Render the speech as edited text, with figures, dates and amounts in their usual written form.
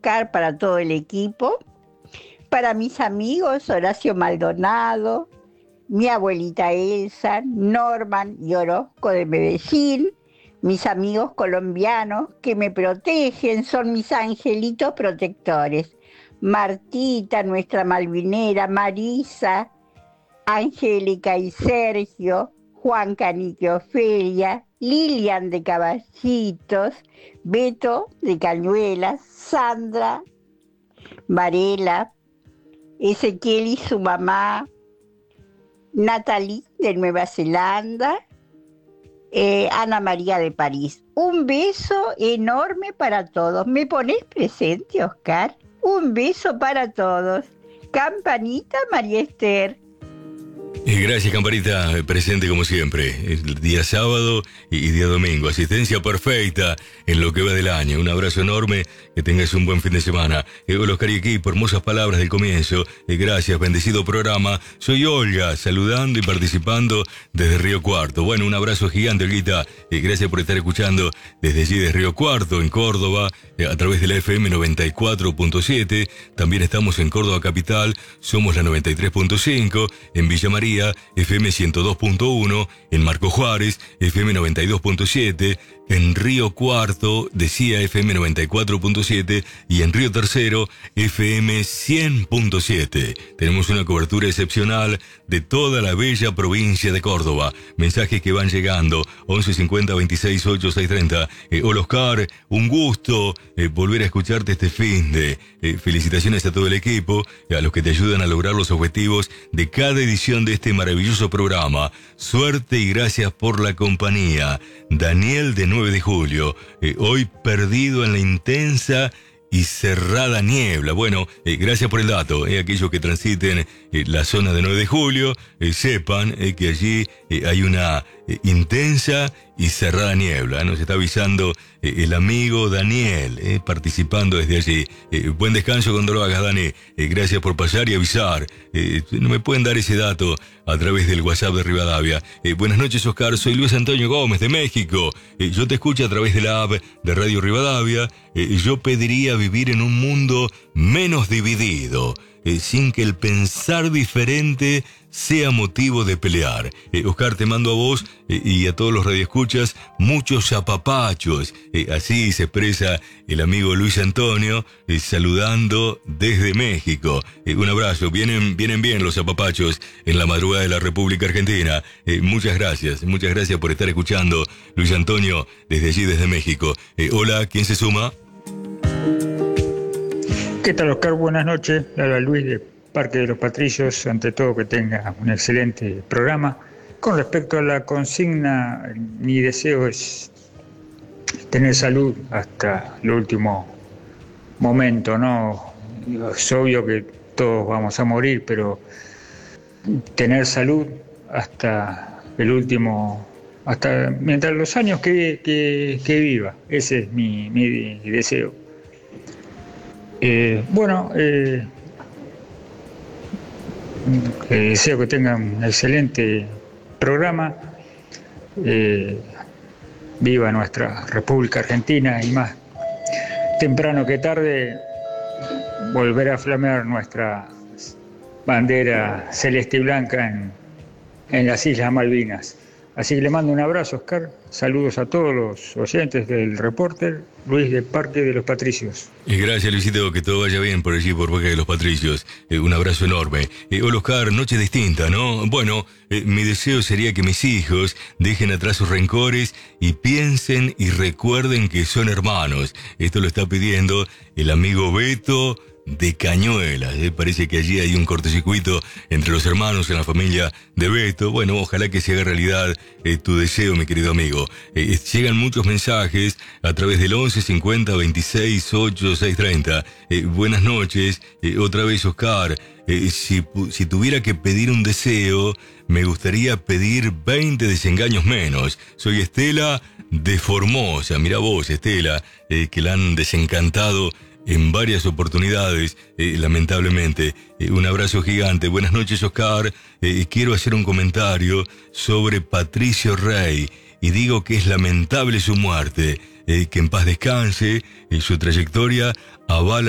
Oscar, para todo el equipo, para mis amigos Horacio Maldonado, mi abuelita Elsa, Norman y Orozco de Medellín, mis amigos colombianos que me protegen, son mis angelitos protectores. Martita, nuestra malvinera, Marisa, Angélica y Sergio, Juan Canique Ofelia, Lilian de Caballitos, Beto de Cañuelas, Sandra, Varela, Ezequiel y su mamá, Natalie de Nueva Zelanda, Ana María de París. Un beso enorme para todos. ¿Me ponés presente, Oscar? Un beso para todos. Campanita, María Esther. Gracias, Campanita, presente como siempre, el día sábado y día domingo, asistencia perfecta en lo que va del año. Un abrazo enorme, que tengas un buen fin de semana. Hola, Oscar y equipo, hermosas palabras del comienzo, gracias, bendecido programa. Soy Olga, saludando y participando desde Río Cuarto. Bueno, un abrazo gigante, Olguita, gracias por estar escuchando desde allí de Río Cuarto, en Córdoba, a través de la FM 94.7, también estamos en Córdoba Capital, somos la 93.5, en Villa María, FM 102.1, en Marco Juárez, FM 92.7, en Río Cuarto, decía FM 94.7, y en Río Tercero, FM 100.7. Tenemos una cobertura excepcional de toda la bella provincia de Córdoba. Mensajes que van llegando, 1150 26 8 630. Hola, Oscar, un gusto volver a escucharte este fin de. Felicitaciones a todo el equipo, a los que te ayudan a lograr los objetivos de cada edición de este maravilloso programa. Suerte y gracias por la compañía. Daniel de 9 de julio, hoy perdido en la intensa y cerrada niebla. Bueno, gracias por el dato. Aquellos que transiten la zona de 9 de julio, sepan que allí hay una intensa y cerrada niebla. Nos está avisando el amigo Daniel, participando desde allí. Buen descanso cuando lo hagas, Dani. Gracias por pasar y avisar. No me pueden dar ese dato a través del WhatsApp de Rivadavia. Buenas noches, Oscar. Soy Luis Antonio Gómez de México. Yo te escucho a través de la app de Radio Rivadavia. Yo pediría vivir en un mundo menos dividido, sin que el pensar diferente sea motivo de pelear. Oscar, te mando a vos y a todos los radioescuchas muchos apapachos. Así se expresa el amigo Luis Antonio, saludando desde México. Un abrazo. Vienen bien los apapachos en la madrugada de la República Argentina. Muchas gracias por estar escuchando, Luis Antonio, desde allí, desde México. Hola, ¿quién se suma? ¿Qué tal, Oscar? Buenas noches. Habla Luis de Parque de los Patricios. Ante todo, que tenga un excelente programa. Con respecto a la consigna, mi deseo es tener salud hasta el último momento, ¿no? Es obvio que todos vamos a morir, pero tener salud hasta el último, hasta mientras los años que viva. Ese es mi deseo. Deseo que tengan un excelente programa. Viva nuestra República Argentina, y más temprano que tarde volverá a flamear nuestra bandera celeste y blanca en las Islas Malvinas. Así que le mando un abrazo, Oscar. Saludos a todos los oyentes del Reporter, Luis de Parque de los Patricios. Gracias, Luisito, que todo vaya bien por allí, por Parque de los Patricios. Un abrazo enorme. Hola, Oscar, noche distinta, ¿no? Bueno, mi deseo sería que mis hijos dejen atrás sus rencores y piensen y recuerden que son hermanos. Esto lo está pidiendo el amigo Beto de Cañuelas. Parece que allí hay un cortocircuito entre los hermanos en la familia de Beto. Bueno, ojalá que se haga realidad tu deseo, mi querido amigo. Llegan muchos mensajes a través del 11 50 26 8 630. Buenas noches, otra vez, Oscar. Si tuviera que pedir un deseo, me gustaría pedir 20 desengaños menos. Soy Estela de Formosa. Mira vos, Estela, que la han desencantado en varias oportunidades, lamentablemente. Un abrazo gigante. Buenas noches, Oscar. Quiero hacer un comentario sobre Patricio Rey y digo que es lamentable su muerte. Que en paz descanse. Su trayectoria avala